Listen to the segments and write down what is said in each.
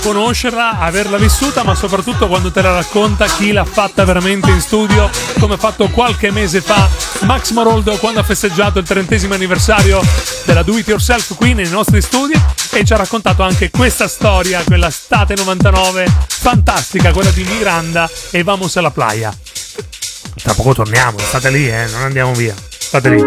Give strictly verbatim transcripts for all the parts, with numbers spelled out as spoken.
conoscerla, averla vissuta, ma soprattutto quando te la racconta chi l'ha fatta veramente in studio, come ha fatto qualche mese fa Max Maroldo quando ha festeggiato il trentesimo anniversario della Do It Yourself qui nei nostri studi, e ci ha raccontato anche questa storia, quella estate novantanove fantastica, quella di Miranda e Vamos a la Playa. Tra poco torniamo, state lì, eh, non andiamo via, state lì.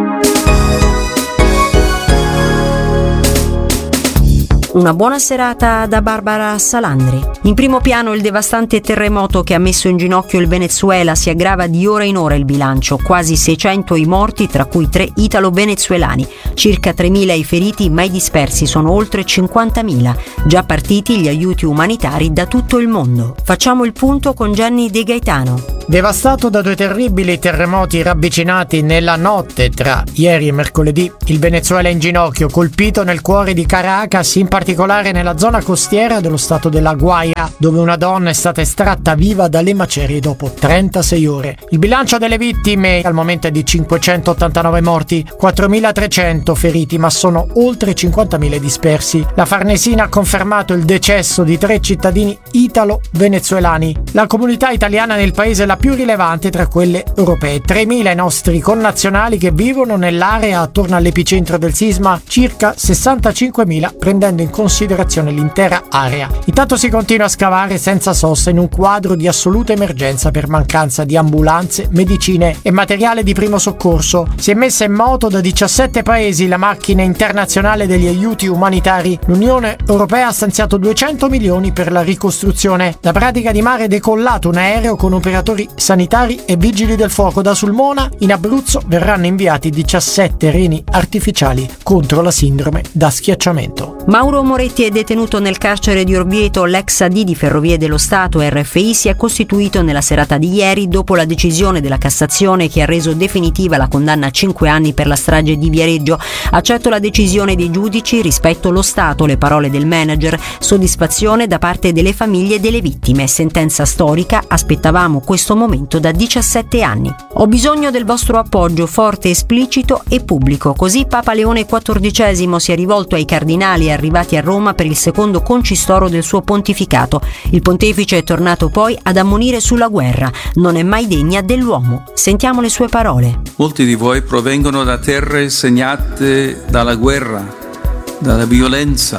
Una buona serata da Barbara Salandri. In primo piano il devastante terremoto che ha messo in ginocchio il Venezuela. Si aggrava di ora in ora il bilancio, quasi seicento i morti, tra cui tre italo-venezuelani, circa tremila i feriti, ma i dispersi sono oltre cinquantamila. Già partiti gli aiuti umanitari da tutto il mondo. Facciamo il punto con Gianni De Gaetano. Devastato da due terribili terremoti ravvicinati nella notte tra ieri e mercoledì, il Venezuela è in ginocchio, colpito nel cuore di Caracas, in particolare nella zona costiera dello stato della Guaira, dove una donna è stata estratta viva dalle macerie dopo trentasei ore. Il bilancio delle vittime al momento è di cinquecentottantanove morti, quattromilatrecento feriti, ma sono oltre cinquantamila dispersi. La Farnesina ha confermato il decesso di tre cittadini italo-venezuelani. La comunità italiana nel paese è la più rilevante tra quelle europee. tremila i nostri connazionali che vivono nell'area attorno all'epicentro del sisma, circa sessantacinquemila prendendo in considerazione l'intera area. Intanto si continua a scavare senza sosta in un quadro di assoluta emergenza per mancanza di ambulanze, medicine e materiale di primo soccorso. Si è messa in moto da diciassette paesi la macchina internazionale degli aiuti umanitari. L'Unione Europea ha stanziato duecento milioni per la ricostruzione. Da Pratica di Mare è decollato un aereo con operatori sanitari e vigili del fuoco. Da Sulmona in Abruzzo verranno inviati diciassette reni artificiali contro la sindrome da schiacciamento. Mauro Moretti è detenuto nel carcere di Orvieto. L'ex A D di Ferrovie dello Stato R F I si è costituito nella serata di ieri dopo la decisione della Cassazione che ha reso definitiva la condanna a cinque anni per la strage di Viareggio. Accetto la decisione dei giudici, rispetto lo Stato, le parole del manager, soddisfazione da parte delle famiglie delle vittime. Sentenza storica, aspettavamo questo momento da diciassette anni. Ho bisogno del vostro appoggio forte, esplicito e pubblico. Così Papa Leone quattordicesimo si è rivolto ai cardinali arrivati a Roma per il secondo concistoro del suo pontificato. Il pontefice è tornato poi ad ammonire sulla guerra. Non è mai degna dell'uomo. Sentiamo le sue parole. Molti di voi provengono da terre segnate dalla guerra, dalla violenza,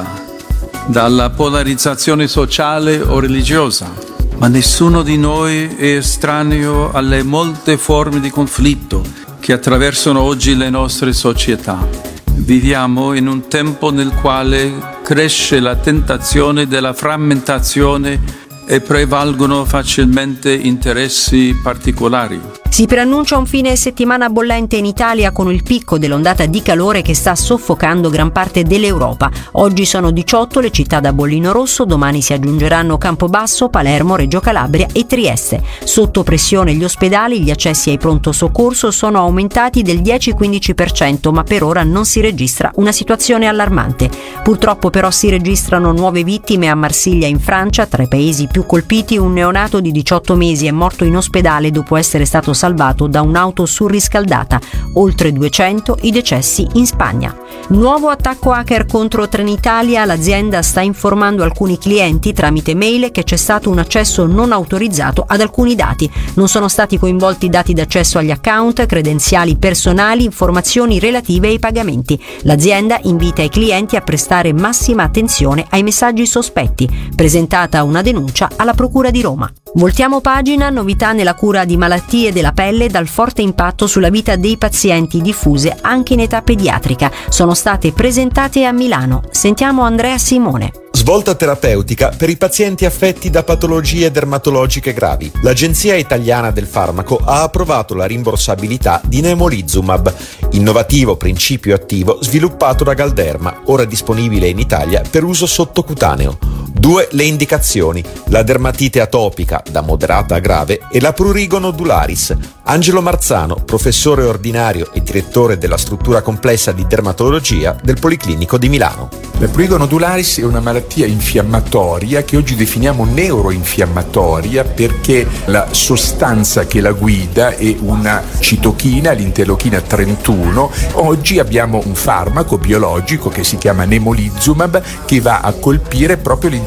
dalla polarizzazione sociale o religiosa. Ma nessuno di noi è estraneo alle molte forme di conflitto che attraversano oggi le nostre società. Viviamo in un tempo nel quale cresce la tentazione della frammentazione e prevalgono facilmente interessi particolari. Si preannuncia un fine settimana bollente in Italia con il picco dell'ondata di calore che sta soffocando gran parte dell'Europa. Oggi sono diciotto le città da bollino rosso, domani si aggiungeranno Campobasso, Palermo, Reggio Calabria e Trieste. Sotto pressione gli ospedali, gli accessi ai pronto soccorso sono aumentati del dieci-quindici per cento, ma per ora non si registra una situazione allarmante. Purtroppo però si registrano nuove vittime a Marsiglia in Francia. Tra i paesi più colpiti un neonato di diciotto mesi è morto in ospedale dopo essere stato salvato da un'auto surriscaldata. Oltre duecento i decessi in Spagna. Nuovo attacco hacker contro Trenitalia. L'azienda sta informando alcuni clienti tramite mail che c'è stato un accesso non autorizzato ad alcuni dati. Non sono stati coinvolti dati d'accesso agli account, credenziali personali, informazioni relative ai pagamenti. L'azienda invita i clienti a prestare massima attenzione ai messaggi sospetti. Presentata una denuncia alla Procura di Roma. Voltiamo pagina, novità nella cura di malattie della pelle dal forte impatto sulla vita dei pazienti diffuse anche in età pediatrica. Sono state presentate a Milano. Sentiamo Andrea Simone. Svolta terapeutica per i pazienti affetti da patologie dermatologiche gravi. L'Agenzia Italiana del Farmaco ha approvato la rimborsabilità di Nemolizumab, innovativo principio attivo sviluppato da Galderma, ora disponibile in Italia per uso sottocutaneo. Due le indicazioni, la dermatite atopica da moderata a grave e la prurigo nodularis. Angelo Marzano, professore ordinario e direttore della struttura complessa di dermatologia del Policlinico di Milano. La prurigo nodularis è una malattia infiammatoria che oggi definiamo neuroinfiammatoria perché la sostanza che la guida è una citochina, l'interleuchina trentuno. Oggi abbiamo un farmaco biologico che si chiama Nemolizumab che va a colpire proprio l'interleuchina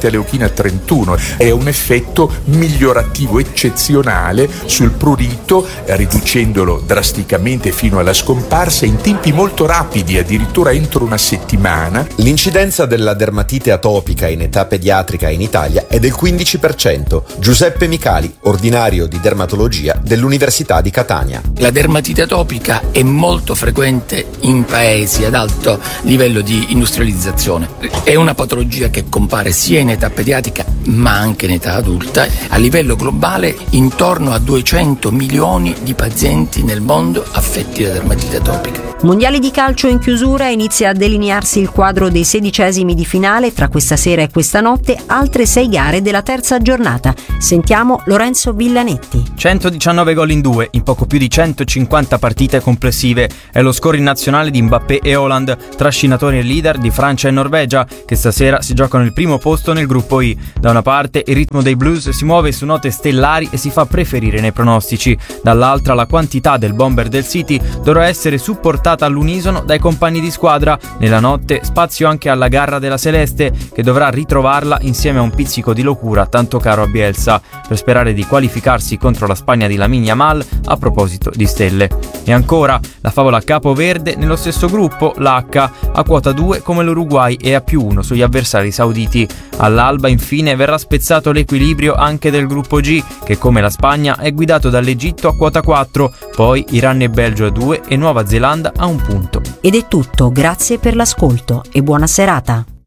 interleuchina trentuno. È un effetto migliorativo eccezionale sul prurito, riducendolo drasticamente fino alla scomparsa in tempi molto rapidi, addirittura entro una settimana. L'incidenza della dermatite atopica in età pediatrica in Italia è del quindici per cento. Giuseppe Micali, ordinario di dermatologia dell'Università di Catania. La dermatite atopica è molto frequente in paesi ad alto livello di industrializzazione. È una patologia che compare sia in età pediatrica ma anche in età adulta. A livello globale intorno a duecento milioni di pazienti nel mondo affetti da dermatite atopica. Mondiali di calcio in chiusura, inizia a delinearsi il quadro dei sedicesimi di finale. Tra questa sera e questa notte altre sei gare della terza giornata. Sentiamo Lorenzo Villanetti. centodiciannove gol in due, in poco più di centocinquanta partite complessive. È lo scoring nazionale di Mbappé e Haaland, trascinatori e leader di Francia e Norvegia, che stasera si giocano il primo posto nel gruppo I. Da una parte il ritmo dei Blues si muove su note stellari e si fa preferire nei pronostici. Dall'altra la quantità del bomber del City dovrà essere supportata all'unisono dai compagni di squadra. Nella notte spazio anche alla garra della Celeste, che dovrà ritrovarla insieme a un pizzico di locura tanto caro a Bielsa, per sperare di qualificarsi contro la Spagna di Lamine Yamal, a proposito di stelle. E ancora la favola capoverde nello stesso gruppo, l'H, a quota due come l'Uruguay e a più uno sugli avversari sauditi. All'alba infine verrà spezzato l'equilibrio anche del gruppo G, che come la Spagna è guidato dall'Egitto a quota quattro, poi Iran e Belgio a due e Nuova Zelanda a un punto. Ed è tutto, grazie per l'ascolto e buona serata.